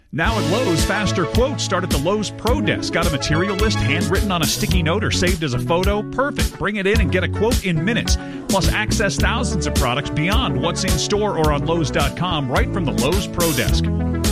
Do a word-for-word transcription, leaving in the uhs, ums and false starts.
Now at Lowe's, faster quotes start at the Lowe's Pro Desk. Got a material list handwritten on a sticky note or saved as a photo? Perfect. Bring it in and get a quote in minutes. Plus, access thousands of products beyond what's in store or on Lowe's dot com right from the Lowe's Pro Desk.